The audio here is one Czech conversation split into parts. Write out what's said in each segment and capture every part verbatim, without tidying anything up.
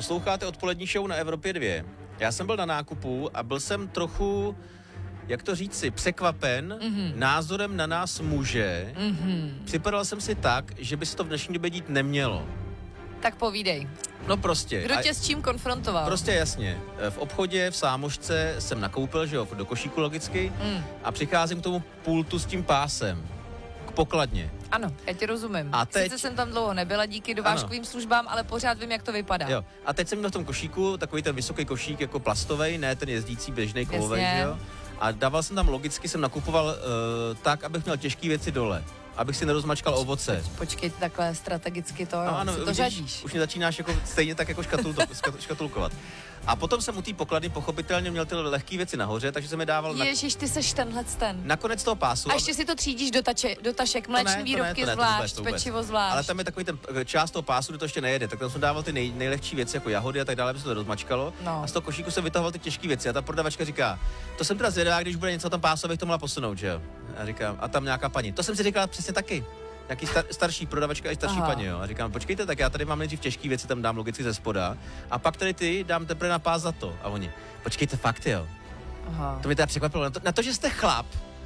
Posloucháte odpolední show na Evropě dva. Já jsem byl na nákupu a byl jsem trochu, jak to říci, překvapen mm-hmm. názorem na nás muže. Mm-hmm. Připadal jsem si tak, že by se to v dnešní době dít nemělo. Tak povídej. No prostě. Kdo tě s čím konfrontoval? Prostě jasně. V obchodě, v sámošce jsem nakoupil, že jo, do košíku logicky mm. a přicházím k tomu pultu s tím pásem. K pokladně. Ano, já ti rozumím. A teď... Sice jsem tam dlouho nebyla díky dovážkovým službám, ale pořád vím, jak to vypadá. Jo. A teď jsem měl v tom košíku takový ten vysoký košík jako plastovej, ne ten jezdící běžný kovovej, že jo. A dával jsem tam logicky, jsem nakupoval uh, tak, abych měl těžké věci dole. Abych si nerozmačkal ovoce. Počkej, takhle strategicky to, no, ano, si to vidíš, řadíš. Už mě začínáš jako stejně tak jako škatul, škatulkovat. A potom jsem u té pokladny pochopitelně měl ty lehké věci nahoře, takže jsem je dával... Na... Ježiš, ty seš tenhle ten. Nakonec toho pásu. A ještě si to třídíš do, tače, do tašek, mléčný výrobky ne, zvlášť, vůbec, vůbec. Pečivo zvlášť. Ale tam je takový ten část toho pásu, kde to ještě nejede, tak tam jsem dával ty nej, nejlehčí věci, jako jahody a tak dále, aby se to rozmačkalo. No. A z toho košíku jsem vytahoval ty těžké věci a ta prodavačka říká, to jsem teda zvědavá, když bude něco tam pásu, abych to mohla posunout, že jo. A říkám, a tam nějaká paní. To jsem si říkala přesně taky. Nějaký star, starší prodavačka i starší Aha. paní, jo. A říkám, počkejte, tak já tady mám nejdřív těžké věci, tam dám logicky ze spoda a pak tady ty dám teprve na pás za to. A oni, počkejte, fakt jo. Aha. To mě teda překvapilo. Na to, na to, že jste chlap,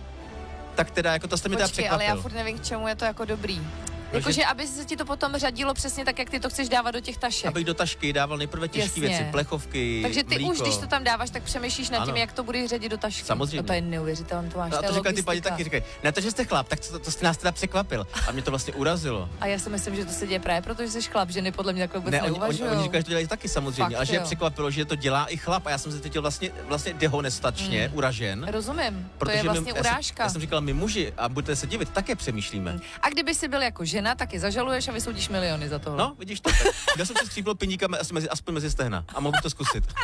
tak teda jako to jste mi teda překvapil. Ale já furt nevím, k čemu je to jako dobrý. Jakože, aby se ti to potom řadilo přesně tak, jak ty to chceš dávat do těch tašek. Abych do tašky dával nejprve těžké věci, plechovky, Takže ty mlíko. Už, když to tam dáváš, tak přemýšlíš nad tím, ano. jak to budeš řadit do tašky. Samozřejmě. To je neuvěřitelné, to máš. A to říkali ty paní taky, říkají, ne to, že jste chlap, tak to, to jste nás teda překvapil. A mě to vlastně urazilo. A já si myslím, že to se děje právě, protože jsi chlap, ženy podle mě takhle vůbec ne, neuvažují. Oni, oni, oni říkají, že to dělají taky samozřejmě, ale že je překvapilo, že to dělá i chlap. A já jsem se cítil vlastně, vlastně dehonestačně hmm. uražen. Rozumím, to je vlastně my, urážka. Já jsem, já jsem říkal, my muži, a budete se divit, také přemýšlíme. Hmm. A kdyby si byl jako žena, tak je zažaluješ a vysoudíš miliony za to. No, vidíš to. Tak. Já jsem se skřípil piníkami asi mezi, aspoň mezi stehna a mohl bych to zkusit.